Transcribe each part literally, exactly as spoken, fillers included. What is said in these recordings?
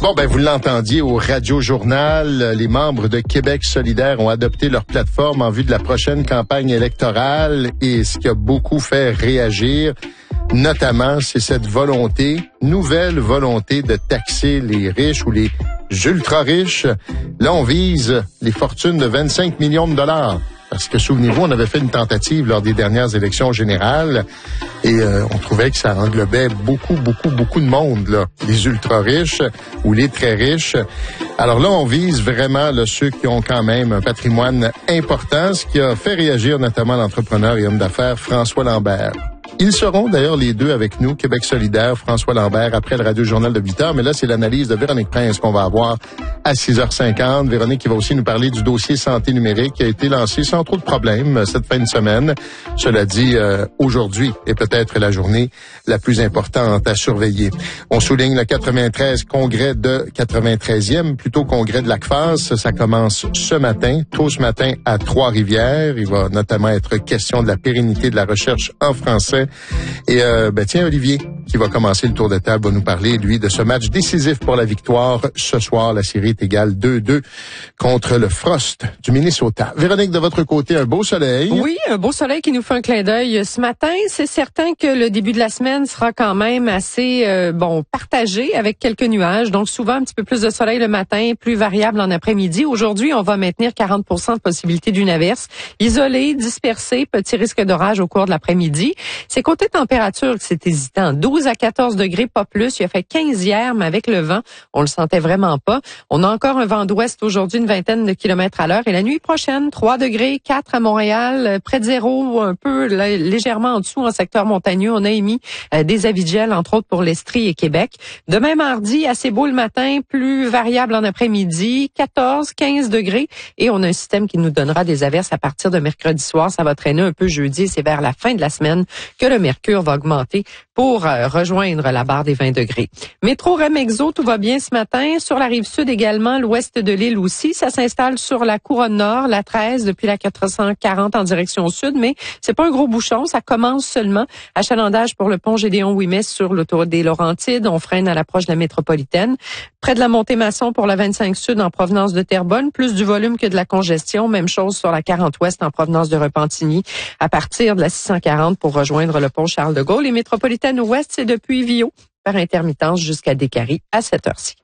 Bon, ben vous l'entendiez au Radio-Journal, les membres de Québec solidaire ont adopté leur plateforme en vue de la prochaine campagne électorale et ce qui a beaucoup fait réagir, notamment, c'est cette volonté, nouvelle volonté de taxer les riches ou les ultra-riches. Là, on vise les fortunes de vingt-cinq millions de dollars. Parce que, souvenez-vous, on avait fait une tentative lors des dernières élections générales et euh, on trouvait que ça englobait beaucoup, beaucoup, beaucoup de monde, là, les ultra-riches ou les très riches. Alors là, on vise vraiment là, ceux qui ont quand même un patrimoine important, ce qui a fait réagir notamment l'entrepreneur et homme d'affaires François Lambert. Ils seront d'ailleurs les deux avec nous, Québec solidaire, François Lambert, après le Radio-Journal de huit heures. Mais là, c'est l'analyse de Véronique Prince qu'on va avoir à six heures cinquante. Véronique qui va aussi nous parler du dossier santé numérique qui a été lancé sans trop de problèmes cette fin de semaine. Cela dit, euh, aujourd'hui est peut-être la journée la plus importante à surveiller. On souligne le quatre-vingt-treize congrès de quatre-vingt-treizième, plutôt congrès de l'A C F A S. Ça commence ce matin, tôt ce matin à Trois-Rivières. Il va notamment être question de la pérennité de la recherche en français. Et euh, ben tiens, Olivier, qui va commencer le tour de table, va nous parler, lui, de ce match décisif pour la victoire. Ce soir, la série est égale deux deux contre le Frost du Minnesota. Véronique, de votre côté, un beau soleil. Oui, un beau soleil qui nous fait un clin d'œil ce matin. C'est certain que le début de la semaine sera quand même assez euh, bon partagé avec quelques nuages. Donc souvent un petit peu plus de soleil le matin, plus variable en après-midi. Aujourd'hui, on va maintenir quarante pour cent de possibilité d'une averse. Isolée, dispersée, petit risque d'orage au cours de l'après-midi. C'est côté température que c'est hésitant. douze à quatorze degrés, pas plus. Il a fait quinze hier, mais avec le vent, on le sentait vraiment pas. On a encore un vent d'ouest aujourd'hui, une vingtaine de kilomètres à l'heure. Et la nuit prochaine, trois degrés, quatre à Montréal, près de zéro, un peu légèrement en dessous en secteur montagneux. On a émis euh, des avis de gel, entre autres pour l'Estrie et Québec. Demain mardi, assez beau le matin, plus variable en après-midi, quatorze, quinze degrés. Et on a un système qui nous donnera des averses à partir de mercredi soir. Ça va traîner un peu jeudi. C'est vers la fin de la semaine que le mercure va augmenter pour euh, rejoindre la barre des vingt degrés. Métro Remexo, tout va bien ce matin. Sur la rive sud également, l'ouest de l'île aussi. Ça s'installe sur la couronne nord, la treize, depuis la quatre cent quarante en direction sud, mais c'est pas un gros bouchon. Ça commence seulement. Achalandage pour le pont Gédéon-Ouimet sur l'autoroute des Laurentides. On freine à l'approche de la métropolitaine. Près de la montée Masson pour la vingt-cinq sud en provenance de Terrebonne. Plus du volume que de la congestion. Même chose sur la quarante ouest en provenance de Repentigny. À partir de la six cent quarante pour rejoindre le pont Charles-de-Gaulle. Et métropolitaine ouest, c'est depuis Viau, par intermittence jusqu'à Décarie à cette heure-ci.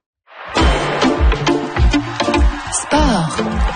Sport.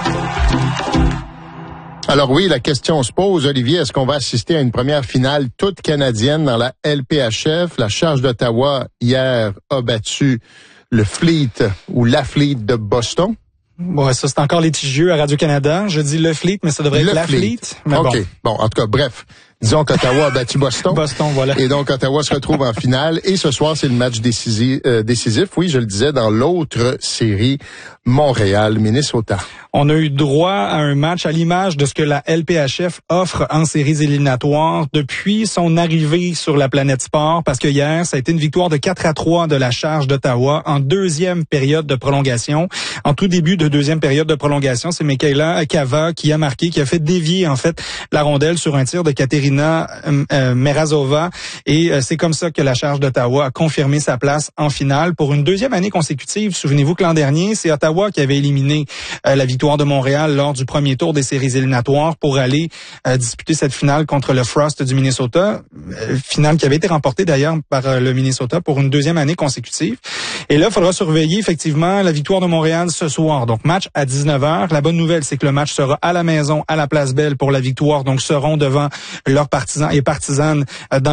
Alors oui, la question se pose, Olivier, est-ce qu'on va assister à une première finale toute canadienne dans la L P H F? La Charge d'Ottawa, hier, a battu le Fleet ou la Fleet de Boston. Bon, ça, c'est encore litigieux à Radio-Canada. Je dis le Fleet, mais ça devrait le être la Fleet. Fleet. Mais OK. Bon. bon, en tout cas, bref. Disons qu'Ottawa a battu Boston. Boston, voilà. Et donc, Ottawa se retrouve en finale. Et ce soir, c'est le match décisif, euh, décisif, oui, je le disais, dans l'autre série, Montréal-Minnesota. On a eu droit à un match à l'image de ce que la L P H F offre en séries éliminatoires depuis son arrivée sur la planète sport, parce que hier, ça a été une victoire de quatre à trois de la Charge d'Ottawa en deuxième période de prolongation. En tout début de deuxième période de prolongation, c'est Michaela Cava qui a marqué, qui a fait dévier, en fait, la rondelle sur un tir de Katerina Euh, Merazova, et euh, c'est comme ça que la Charge d'Ottawa a confirmé sa place en finale pour une deuxième année consécutive. Souvenez-vous que l'an dernier, c'est Ottawa qui avait éliminé euh, la victoire de Montréal lors du premier tour des séries éliminatoires pour aller euh, disputer cette finale contre le Frost du Minnesota, euh, finale qui avait été remportée d'ailleurs par euh, le Minnesota pour une deuxième année consécutive. Et là, il faudra surveiller effectivement la victoire de Montréal ce soir. Donc match à dix-neuf heures. La bonne nouvelle, c'est que le match sera à la maison, à la Place Belle pour la victoire, donc seront devant leurs partisans et partisanes dans